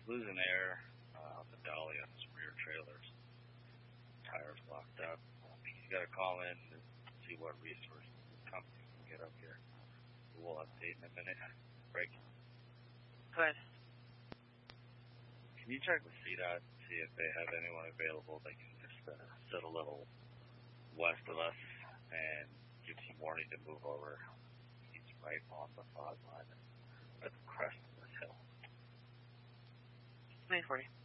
losing air on the dolly on his rear trailers. Tires locked up. You got to call in and see what resources the company can get up here. We'll update in a minute. Break. Good. Can you check with CDOT and see if they have anyone available that can just sit a little west of us and give some warning to move over? He's right on the fog line at the crest of this hill. 940.